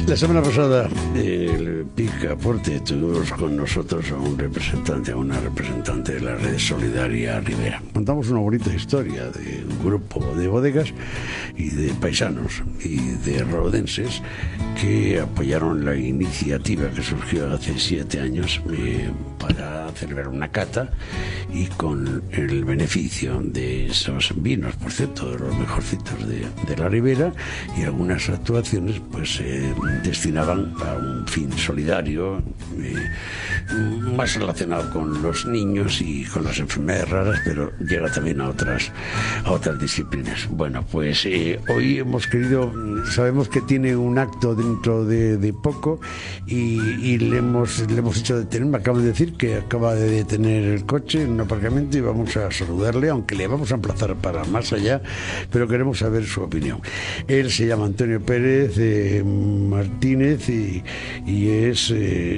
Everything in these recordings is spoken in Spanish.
La semana pasada, el Picaporte, tuvimos con nosotros a un representante, a una representante de la Red Solidaria Ribera. Contamos una bonita historia de un grupo de bodegas y de paisanos y de rodenses que apoyaron la iniciativa que surgió hace 7 años para celebrar una cata, y con el beneficio de esos vinos, por cierto, de los mejorcitos de la Ribera, y algunas actuaciones pues se destinaban a un fin solidario más relacionado con los niños y con las enfermedades raras, pero llega también a otras disciplinas. Bueno, pues hoy hemos querido, sabemos que tiene un acto dentro de poco, y le hemos hecho detener. Me acaban de decir que acaba de detener el coche en un aparcamiento y vamos a saludarle, aunque le vamos a emplazar para más allá, pero queremos saber su opinión. Él se llama Antonio Pérez Martínez y es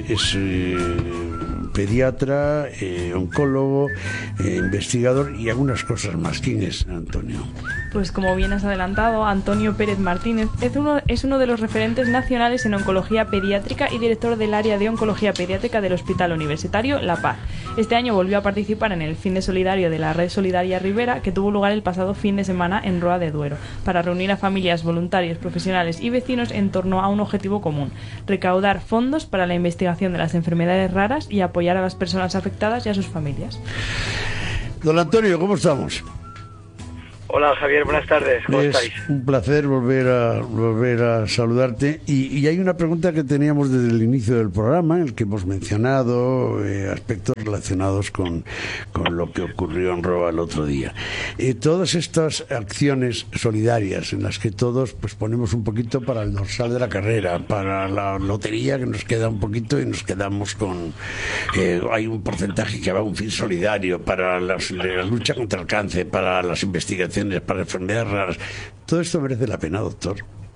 pediatra, oncólogo, investigador y algunas cosas más. ¿Quién es Antonio? Pues como bien has adelantado, Antonio Pérez Martínez es uno de los referentes nacionales en oncología pediátrica y director del área de oncología pediátrica del Hospital Universitario La Paz. Este año volvió a participar en el fin de solidario de la Red Solidaria Ribera, que tuvo lugar el pasado fin de semana en Roa de Duero, para reunir a familias, voluntarios, profesionales y vecinos en torno a un objetivo común: recaudar fondos para la investigación de las enfermedades raras y apoyar a las personas afectadas y a sus familias. Don Antonio, ¿cómo estamos? Hola Javier, buenas tardes, ¿cómo estáis? Es un placer volver a saludarte, y hay una pregunta que teníamos desde el inicio del programa, en el que hemos mencionado aspectos relacionados con lo que ocurrió en Roa el otro día. Todas estas acciones solidarias en las que todos pues ponemos un poquito para el dorsal de la carrera, para la lotería, que nos queda un poquito y nos quedamos con... hay un porcentaje que va a un fin solidario para la lucha contra el cáncer, para las investigaciones, para enfermedades raras. ¿Todo esto merece la pena, doctor?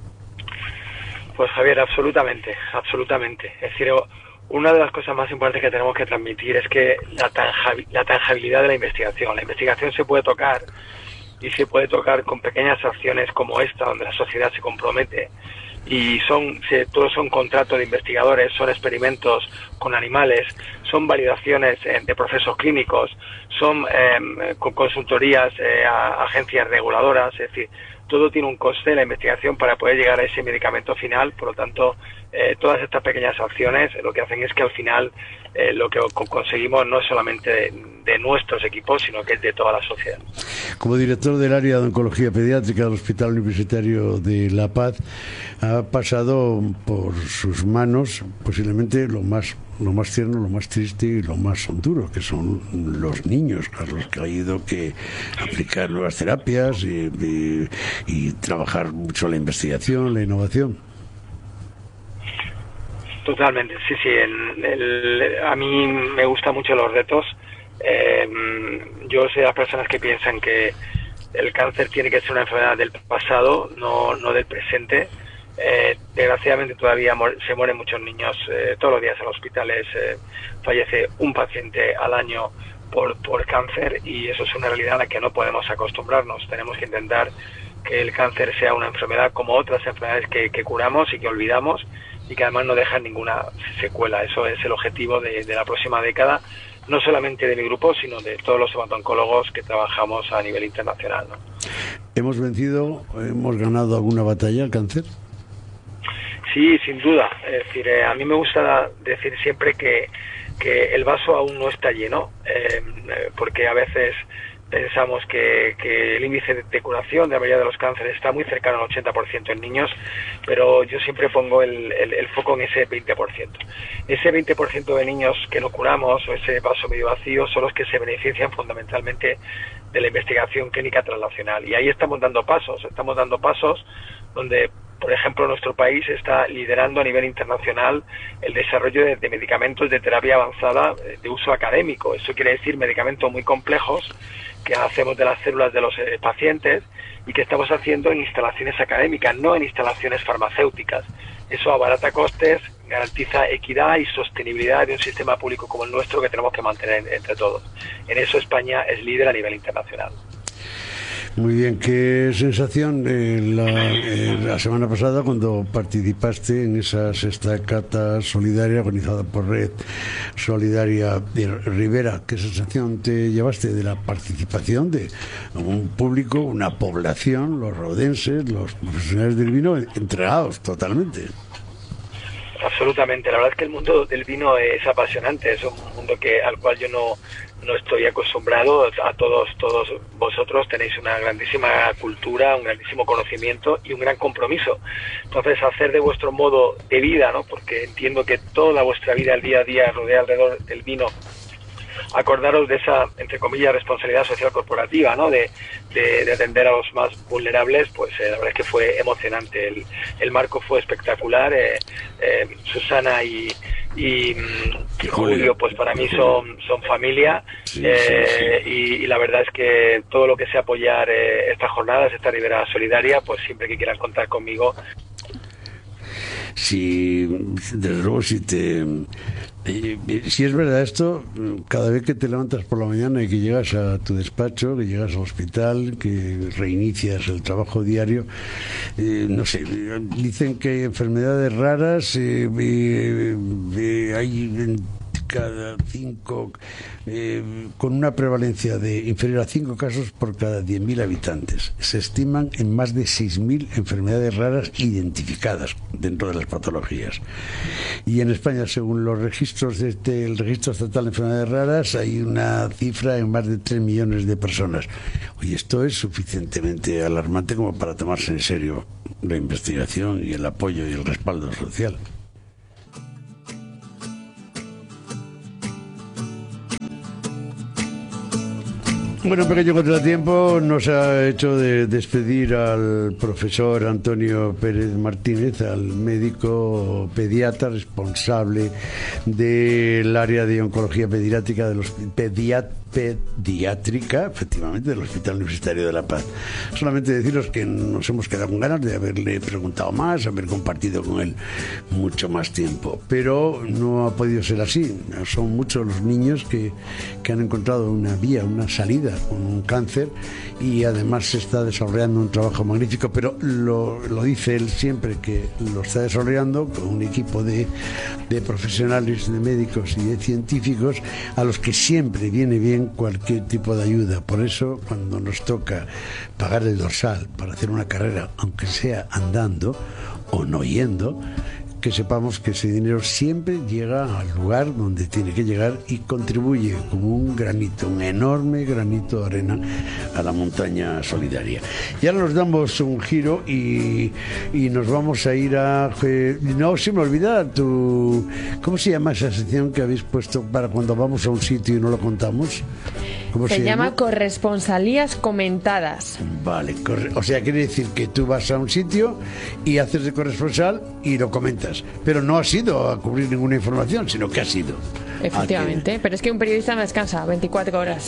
Pues Javier, absolutamente. Es decir, una de las cosas más importantes que tenemos que transmitir es que la tangibilidad de la investigación. La investigación se puede tocar, y se puede tocar con pequeñas acciones como esta, donde la sociedad se compromete, y todos son contratos de investigadores, son experimentos con animales, son validaciones de procesos clínicos, son con consultorías a agencias reguladoras. Es decir, todo tiene un coste, la investigación, para poder llegar a ese medicamento final. Por lo tanto, todas estas pequeñas acciones lo que hacen es que al final lo que conseguimos no es solamente de nuestros equipos, sino que es de toda la sociedad. Como director del área de oncología pediátrica del Hospital Universitario de La Paz, ha pasado por sus manos posiblemente lo más tierno, lo más triste y lo más duro, que son los niños, a los que ha ido que aplicar nuevas terapias y trabajar mucho la investigación, la innovación. Totalmente, sí. A mí me gustan mucho los retos. Yo soy de las personas que piensan que el cáncer tiene que ser una enfermedad del pasado, no del presente. Desgraciadamente todavía se mueren muchos niños todos los días en los hospitales. Fallece un paciente al año por cáncer, y eso es una realidad a la que no podemos acostumbrarnos. Tenemos que intentar que el cáncer sea una enfermedad como otras enfermedades que curamos y que olvidamos, y que además no dejan ninguna secuela. Eso es el objetivo de la próxima década, no solamente de mi grupo, sino de todos los hematoncólogos que trabajamos a nivel internacional, ¿no? ¿Hemos ganado alguna batalla al cáncer? Sí, sin duda. Es decir, a mí me gusta decir siempre que el vaso aún no está lleno, porque a veces pensamos que el índice de curación de la mayoría de los cánceres está muy cercano al 80% en niños, pero yo siempre pongo el foco en ese 20%. Ese 20% de niños que no curamos, o ese vaso medio vacío, son los que se benefician fundamentalmente de la investigación clínica translacional. Y ahí estamos dando pasos donde, por ejemplo, nuestro país está liderando a nivel internacional el desarrollo de medicamentos de terapia avanzada de uso académico. Eso quiere decir medicamentos muy complejos que hacemos de las células de los pacientes y que estamos haciendo en instalaciones académicas, no en instalaciones farmacéuticas. Eso abarata costes, garantiza equidad y sostenibilidad de un sistema público como el nuestro, que tenemos que mantener entre todos. En eso España es líder a nivel internacional. Muy bien, ¿qué sensación la semana pasada cuando participaste en esa sexta cata solidaria organizada por Red Solidaria de Ribera? ¿Qué sensación te llevaste de la participación de un público, una población, los rodenses, los profesionales del vino, entregados totalmente? Absolutamente, la verdad es que el mundo del vino es apasionante, es un mundo al cual yo no estoy acostumbrado. A todos vosotros tenéis una grandísima cultura, un grandísimo conocimiento y un gran compromiso. Entonces, hacer de vuestro modo de vida, ¿no? Porque entiendo que toda vuestra vida, el día a día, rodea alrededor del vino, acordaros de esa, entre comillas, responsabilidad social corporativa, ¿no? De atender a los más vulnerables, pues la verdad es que fue emocionante. El marco fue espectacular. Susana y Julio, pues para mí son familia. Sí. Y la verdad es que todo lo que sea apoyar estas jornadas, esta Ribera Solidaria, pues siempre que quieran contar conmigo. Sí, desde luego, si es verdad esto, cada vez que te levantas por la mañana y que llegas a tu despacho, que llegas al hospital, que reinicias el trabajo diario, no sé, dicen que hay enfermedades raras, hay cada 5, con una prevalencia de inferior a 5 casos por cada 10.000 habitantes. Se estiman en más de 6.000 enfermedades raras identificadas dentro de las patologías. Y en España, según los registros el Registro Estatal de Enfermedades Raras, hay una cifra en más de 3 millones de personas. Oye, esto es suficientemente alarmante como para tomarse en serio la investigación y el apoyo y el respaldo social. Bueno, un pequeño contratiempo nos ha hecho de despedir al profesor Antonio Pérez Martínez, al médico pediatra responsable del área de oncología pediátrica de los pediátrica, efectivamente, del Hospital Universitario de La Paz. Solamente deciros que nos hemos quedado con ganas de haberle preguntado más, haber compartido con él mucho más tiempo, pero no ha podido ser así. Son muchos los niños que han encontrado una vía, una salida con un cáncer, y además se está desarrollando un trabajo magnífico, pero lo dice él siempre, que lo está desarrollando con un equipo de profesionales, de médicos y de científicos a los que siempre viene bien cualquier tipo de ayuda. Por eso, cuando nos toca pagar el dorsal para hacer una carrera, aunque sea andando o no yendo, que sepamos que ese dinero siempre llega al lugar donde tiene que llegar y contribuye como un granito, un enorme granito de arena a la montaña solidaria. Y ahora nos damos un giro y nos vamos a ir a... No se me olvida ¿cómo se llama esa sección que habéis puesto para cuando vamos a un sitio y no lo contamos? ¿Cómo se llama? Corresponsalías comentadas. Vale, o sea, quiere decir que tú vas a un sitio y haces de corresponsal y lo comentas, pero no has ido a cubrir ninguna información, sino que has ido. Efectivamente, pero es que un periodista no descansa 24 horas.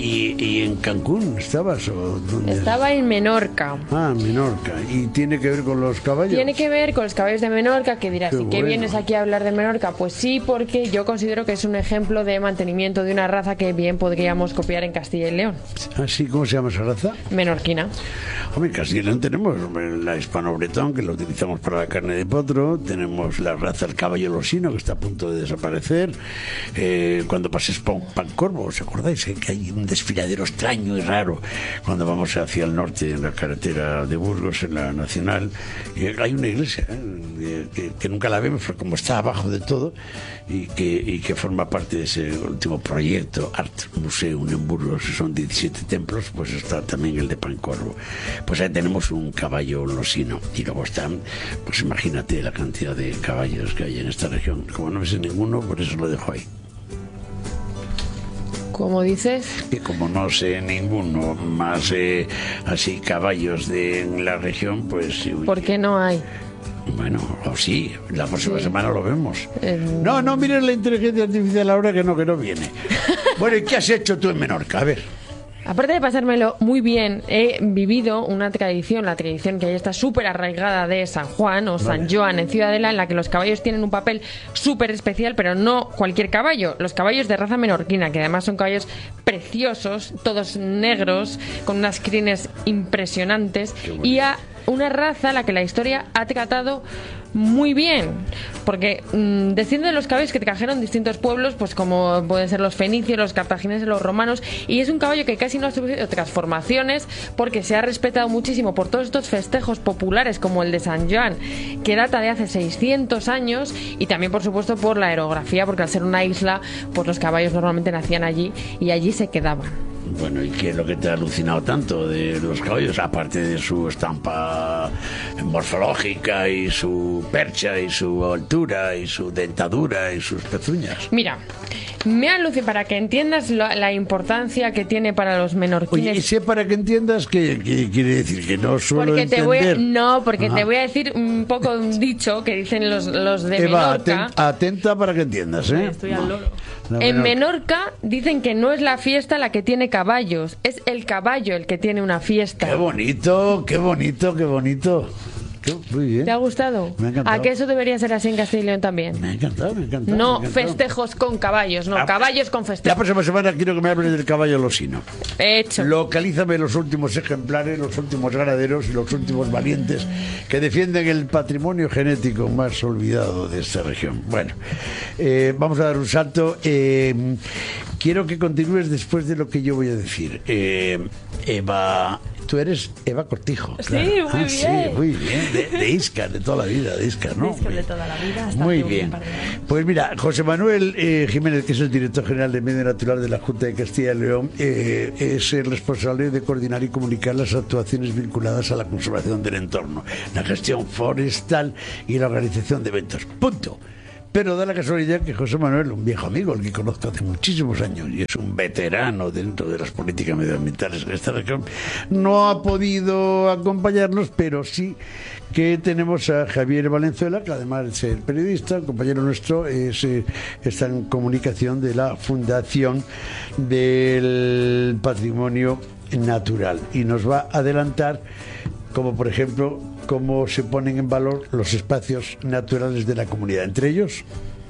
¿Y en Cancún estabas? ¿O dónde? Estaba en Menorca. Ah, Menorca. ¿Y tiene que ver con los caballos? Tiene que ver con los caballos de Menorca, que dirás, ¿y qué vienes aquí a hablar de Menorca? Pues sí, porque yo considero que es un ejemplo de mantenimiento de una raza que bien podríamos copiar en Castilla y León. ¿Ah, sí? ¿Cómo se llama esa raza? Menorquina. Hombre, en Castilla y León tenemos la hispano-bretón, que lo utilizamos para la carne de potro, tenemos la raza del caballo losino, que está a punto de desaparecer. Cuando pases por Pancorbo, ¿os acordáis? Que hay un desfiladero extraño y raro cuando vamos hacia el norte en la carretera de Burgos, en la Nacional, hay una iglesia que nunca la vemos, pero como está abajo de todo y que forma parte de ese último proyecto Art Museum en Burgos, son 17 templos, pues está también el de Pancorbo. Pues ahí tenemos un caballo losino, y luego están, pues imagínate la cantidad de caballos que hay en esta región. Como no ves ninguno, por eso lo dejo ahí. ¿Cómo dices? Que como no sé ninguno más así caballos en la región, pues... ¿Por qué no hay? Bueno, sí, la próxima semana lo vemos. No, miren la inteligencia artificial ahora que no viene. Bueno, ¿y qué has hecho tú en Menorca? A ver. Aparte de pasármelo muy bien, he vivido una tradición, la tradición que ahí está súper arraigada de San Juan o San Joan en Ciudadela, en la que los caballos tienen un papel súper especial, pero no cualquier caballo. Los caballos de raza menorquina, que además son caballos preciosos, todos negros, con unas crines impresionantes, y a una raza a la que la historia ha tratado muy bien, porque desciende de los caballos que trajeron distintos pueblos, pues como pueden ser los fenicios, los cartagineses, los romanos, y es un caballo que casi no ha sufrido transformaciones porque se ha respetado muchísimo por todos estos festejos populares como el de San Joan, que data de hace 600 años, y también por supuesto por la aerografía, porque al ser una isla, pues los caballos normalmente nacían allí y allí se quedaban. Bueno, ¿y qué es lo que te ha alucinado tanto de los caballos? Aparte de su estampa morfológica y su percha y su altura y su dentadura y sus pezuñas. Mira, me alucina, para que entiendas la importancia que tiene para los menorquines. Oye, y sé para que entiendas qué quiere decir, que no suelo porque entender. Te voy a decir un poco un dicho que dicen los de Eva, Menorca. atenta para que entiendas, ¿eh? Estoy al loro. En Menorca dicen que no es la fiesta la que tiene caballos, es el caballo el que tiene una fiesta. Qué bonito, qué bonito, qué bonito. Muy bien. ¿Te ha gustado? Me ha encantado. ¿A que eso debería ser así en Castilla y León también? Me ha encantado, me ha encantado. No me ha encantado. festejos con caballos, no, caballos con La festejos. próxima semana quiero que me hables del caballo losino. Hecho. Localízame los últimos ejemplares, los últimos ganaderos y los últimos valientes que defienden el patrimonio genético más olvidado de esta región. Bueno, vamos a dar un salto. Quiero que continúes después de lo que yo voy a decir. Eva, tú eres Eva Cortijo. Sí, claro. muy bien. Sí, muy bien. De Íscar, de toda la vida, de Íscar, ¿no? De Íscar de toda la vida, hasta Muy hace bien. un par de años. Pues mira, José Manuel Jiménez, que es el director general de Medio Natural de la Junta de Castilla y León, es el responsable de coordinar y comunicar las actuaciones vinculadas a la conservación del entorno, la gestión forestal y la organización de eventos. Punto. Pero da la casualidad que José Manuel, un viejo amigo, el que conozco hace muchísimos años y es un veterano dentro de las políticas medioambientales en esta región, no ha podido acompañarnos, pero sí que tenemos a Javier Valenzuela, que además de ser periodista, el compañero nuestro, está en comunicación de la Fundación del Patrimonio Natural y nos va a adelantar, como por ejemplo, cómo se ponen en valor los espacios naturales de la comunidad. Entre ellos,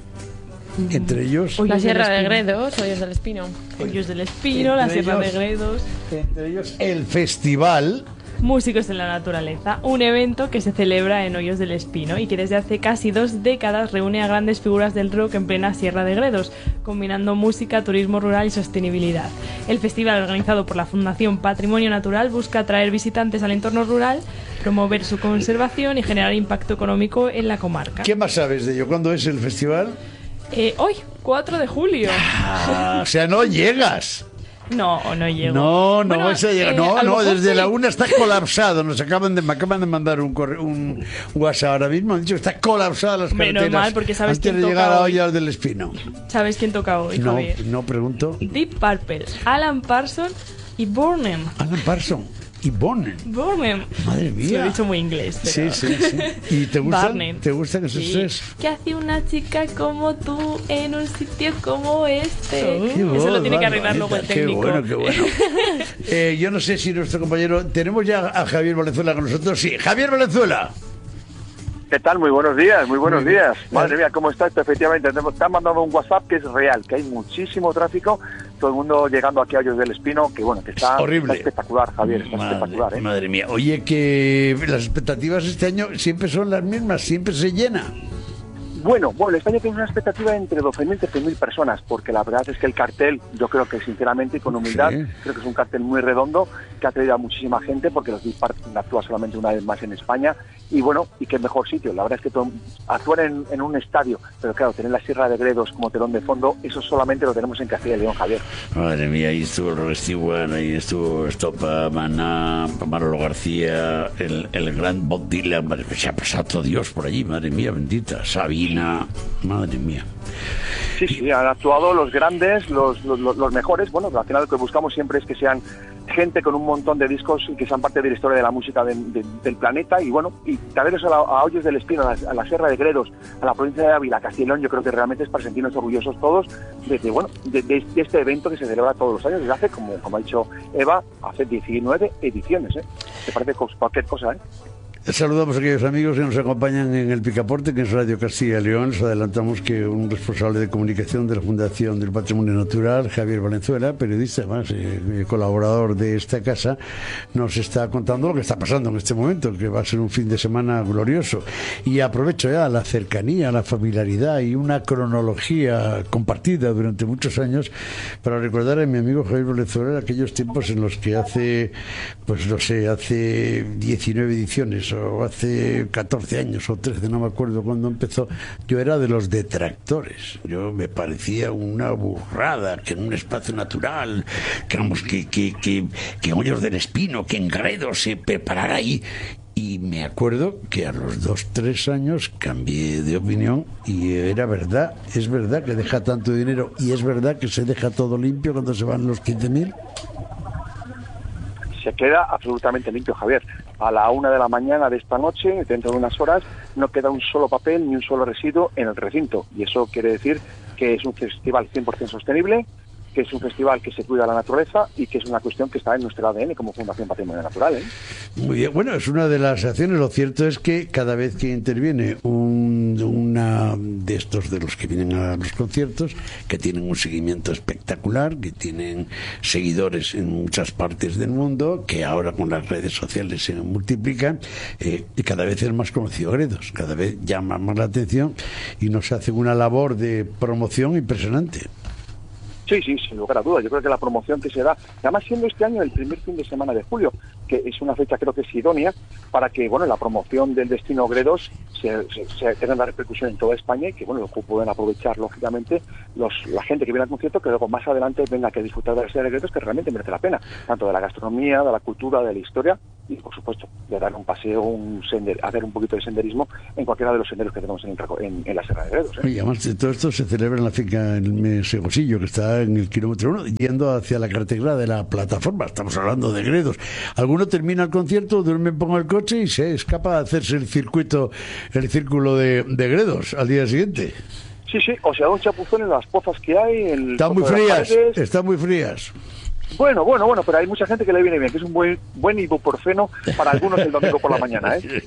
la Sierra de Gredos, Hoyos del Espino. Hoyos del Espino, la Sierra de Gredos. Entre ellos, el festival Músicos en la Naturaleza, un evento que se celebra en Hoyos del Espino y que desde hace casi 2 décadas reúne a grandes figuras del rock en plena Sierra de Gredos, combinando música, turismo rural y sostenibilidad. El festival, organizado por la Fundación Patrimonio Natural, busca atraer visitantes al entorno rural, promover su conservación y generar impacto económico en la comarca. ¿Qué más sabes de ello? ¿Cuándo es el festival? Hoy, 4 de julio. O sea, no llegas. No llego. No Bueno, vas a llegar. a No, lo mejor desde sí. la 1 está colapsado. Me acaban de mandar un WhatsApp ahora mismo. Han dicho que está colapsada las Hombre, carreteras. normal, porque sabes antes quién de toca llegar a hoy. Hoyos del Espino. ¿Sabes quién toca hoy, No, Javier? no pregunto. Deep Purple, Alan Parsons y Burnham. Alan Parsons y Bonnen. Burnham. Madre Se mía. lo he dicho muy inglés. Sí, Pero... sí. ¿Y te gustan? Barney. ¿Te gustan esos Sí. tres? ¿Qué hace una chica como tú en un sitio como este? Qué Eso voz, lo tiene que arreglar Barbarita, luego el técnico. Qué bueno, qué bueno. Yo no sé si nuestro compañero... ¿Tenemos ya a Javier Valenzuela con nosotros? Sí. Javier Valenzuela. ¿Qué tal? Muy buenos días, muy buenos Muy bien. días. Madre mía, ¿cómo estás? Efectivamente, te han mandado un WhatsApp que es real, que hay muchísimo tráfico, todo el mundo llegando aquí a Hoyos del Espino, que bueno, que está, Horrible. está espectacular, Javier, está espectacular, ¿eh? Madre mía. Oye, que las expectativas este año siempre son las mismas, siempre se llena. Bueno, este año tiene una expectativa entre 12.000 y 13.000 personas, porque la verdad es que el cartel, yo creo que sinceramente y con humildad, Sí. creo que es un cartel muy redondo, que ha traído a muchísima gente, porque los Deep Purple actúa solamente una vez más en España, y bueno, y qué mejor sitio, la verdad es que actuar en un estadio, pero claro, tener la Sierra de Gredos como telón de fondo, eso solamente lo tenemos en Castilla y León, Javier. Madre mía, ahí estuvo el Robert Stewart, ahí estuvo Estopa, Maná, Manolo García, el gran Bob Dylan, madre mía, se ha pasado todo Dios por allí, madre mía, bendita, Sabina, madre mía. Sí, han actuado los grandes, los mejores. Bueno, al final lo que buscamos siempre es que sean gente con un montón de discos que sean parte de la historia de la música del planeta, y bueno, y traerlos a Ollos del Espino, a la Sierra de Gredos, a la provincia de Ávila, Castellón. Yo creo que realmente es para sentirnos orgullosos todos de este evento que se celebra todos los años, desde hace, como ha dicho Eva, hace 19 ediciones, ¿eh? Me parece cualquier cosa, ¿eh? Saludamos a aquellos amigos que nos acompañan en el Picaporte, que es Radio Castilla y León. Les adelantamos que un responsable de comunicación de la Fundación del Patrimonio Natural, Javier Valenzuela, periodista, además colaborador de esta casa, nos está contando lo que está pasando en este momento, que va a ser un fin de semana glorioso. Y aprovecho ya la cercanía, la familiaridad y una cronología compartida durante muchos años para recordar a mi amigo Javier Valenzuela aquellos tiempos en los que hace 19 ediciones, o hace 14 años o 13, no me acuerdo cuándo empezó, yo era de los detractores. Yo me parecía una burrada que en un espacio natural, que Ollos del Espino, que en Gredos se preparara ahí. Y me acuerdo que a los 2-3 años cambié de opinión, y era verdad, es verdad que deja tanto dinero, y es verdad que se deja todo limpio cuando se van los 15.000. Se queda absolutamente limpio, Javier. A la 1 de la mañana de esta noche, dentro de unas horas, no queda un solo papel ni un solo residuo en el recinto. Y eso quiere decir que es un festival 100% sostenible, que es un festival que se cuida la naturaleza y que es una cuestión que está en nuestro ADN como Fundación Patrimonio Natural, ¿eh? Muy bien, bueno, es una de las acciones. Lo cierto es que cada vez que interviene una de estos de los que vienen a los conciertos, que tienen un seguimiento espectacular, que tienen seguidores en muchas partes del mundo, que ahora con las redes sociales se multiplican, y cada vez es más conocido Gredos, cada vez llama más la atención y nos hace una labor de promoción impresionante. Sí, sin lugar a dudas. Yo creo que la promoción que se da, además siendo este año el primer fin de semana de julio, que es una fecha creo que es idónea para que la promoción del destino Gredos se tenga una repercusión en toda España, y que lo pueden aprovechar lógicamente la gente que viene al concierto, que luego más adelante venga a disfrutar de la Sierra de Gredos, que realmente merece la pena, tanto de la gastronomía, de la cultura, de la historia, y por supuesto de dar un paseo, hacer un poquito de senderismo en cualquiera de los senderos que tenemos en la Sierra de Gredos, ¿eh? Y además de todo esto se celebra en la finca en Mesegosillo, que está en el kilómetro 1, yendo hacia la carretera de la plataforma. Estamos hablando de Gredos. Alguno termina el concierto, duerme, pongo el coche y se escapa a hacerse el círculo de Gredos al día siguiente. Sí, o sea, un chapuzón en las pozas que hay. Están muy frías. Bueno, pero hay mucha gente que le viene bien, que es un buen ibuprofeno para algunos el domingo por la mañana, ¿eh?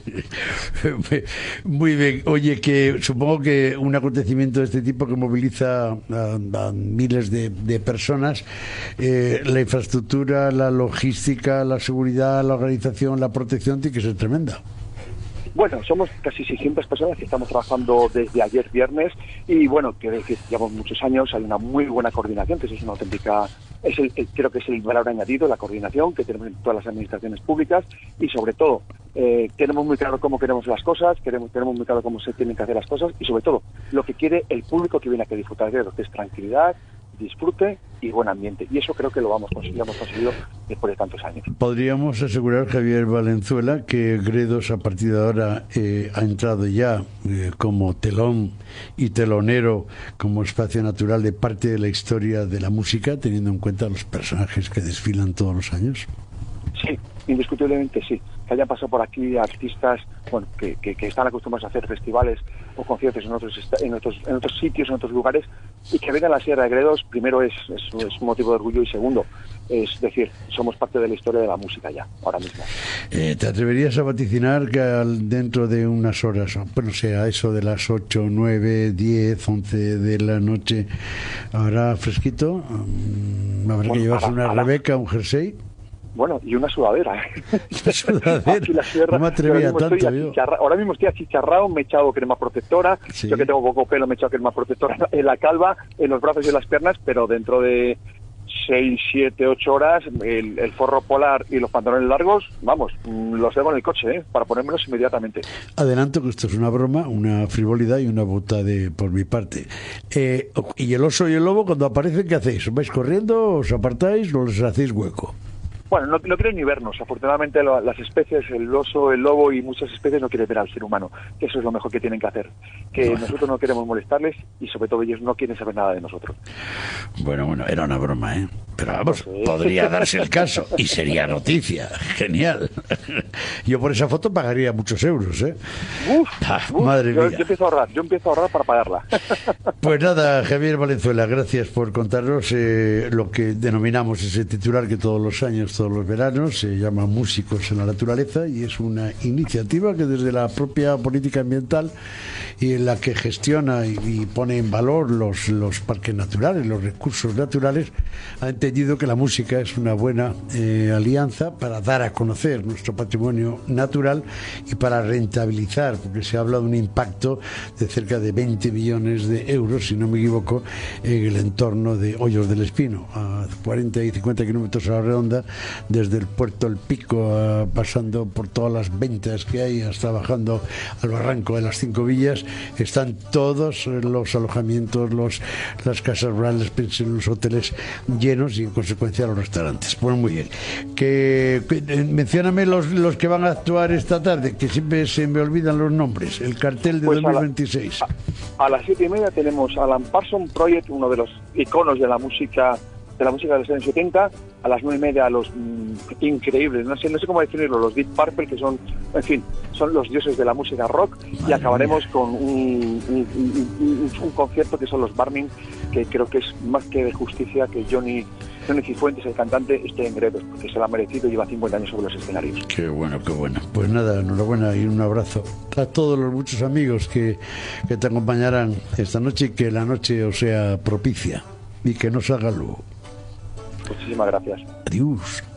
Muy bien. Oye, que supongo que un acontecimiento de este tipo que moviliza a miles de personas, la infraestructura, la logística, la seguridad, la organización, la protección tiene que ser tremenda. Bueno, somos casi 600 personas que estamos trabajando desde ayer viernes, y que llevamos muchos años. Hay una muy buena coordinación, que eso es una auténtica, creo que es el valor añadido, la coordinación que tenemos en todas las administraciones públicas, y sobre todo tenemos muy claro cómo queremos las cosas, tenemos muy claro cómo se tienen que hacer las cosas, y sobre todo lo que quiere el público que viene a disfrutar de Gredos, que es tranquilidad, disfrute y buen ambiente, y eso creo que lo hemos conseguido después de tantos años. Podríamos asegurar, Javier Valenzuela, que Gredos a partir de ahora ha entrado ya como telón y telonero, como espacio natural de parte de la historia de la música, teniendo en cuenta los personajes que desfilan todos los años. Sí, indiscutiblemente sí. Que hayan pasado por aquí artistas que están acostumbrados a hacer festivales o conciertos en otros sitios, en otros lugares, y que vengan a la Sierra de Gredos, primero es un motivo de orgullo, y segundo, es decir, somos parte de la historia de la música ya, ahora mismo. ¿Te atreverías a vaticinar que dentro de unas horas, a eso de las 8, 9, 10, 11 de la noche, habrá fresquito? ¿Habrá que llevarse una Rebeca, un jersey? Bueno, y una sudadera. ¿Una sudadera? No me atrevía tanto yo. Ahora mismo estoy achicharrado, me he echado crema protectora. Sí. Yo que tengo poco pelo, me he echado crema protectora en la calva, en los brazos y en las piernas, pero dentro de 6, 7, 8 horas, el forro polar y los pantalones largos, los llevo en el coche, para ponérmelos inmediatamente. Adelanto que esto es una broma, una frivolidad y una bota por mi parte. ¿Y el oso y el lobo, cuando aparecen, qué hacéis? ¿Vais corriendo, os apartáis o les hacéis hueco? Bueno, no quieren ni vernos. Afortunadamente las especies, el oso, el lobo y muchas especies no quieren ver al ser humano. Eso es lo mejor que tienen que hacer. Que nosotros no queremos molestarles y sobre todo ellos no quieren saber nada de nosotros. Bueno, era una broma, ¿eh? Pero vamos, podría darse el caso y sería noticia. Genial. Yo por esa foto pagaría muchos euros, ¿eh? Madre mía. Yo empiezo a ahorrar para pagarla. Pues nada, Javier Valenzuela, gracias por contarnos lo que denominamos ese titular que todos los años, todos los veranos, se llama Músicos en la Naturaleza, y es una iniciativa que desde la propia política ambiental y en la que gestiona y pone en valor los parques naturales, los recursos naturales, ha entendido que la música es una buena alianza para dar a conocer nuestro patrimonio natural y para rentabilizar, porque se habla de un impacto de cerca de 20 millones de euros, si no me equivoco, en el entorno de Hoyos del Espino, a 40 y 50 kilómetros a la redonda, desde el puerto El Pico, pasando por todas las ventas que hay, hasta bajando al barranco de las 5 villas, están todos los alojamientos, las casas rurales, pensiones, los hoteles llenos y en consecuencia los restaurantes. Pues muy bien. Mencióname los que van a actuar esta tarde, que siempre se me olvidan los nombres. El cartel de 2026. A las 7:30 tenemos Alan Parsons Project, uno de los iconos de la música de los años 70. A las 9:30 los increíbles, no sé cómo definirlo, los Deep Purple, que son, en fin, son los dioses de la música rock. Madre y acabaremos mía. Con un concierto que son los Burning, que creo que es más que de justicia que Johnny Cifuentes, el cantante, esté en Gredos, porque se lo ha merecido y lleva 50 años sobre los escenarios. Qué bueno, qué bueno. Pues nada, enhorabuena y un abrazo a todos los muchos amigos que te acompañarán esta noche, y que la noche os sea propicia y que no salga luego. Muchísimas gracias. Adiós.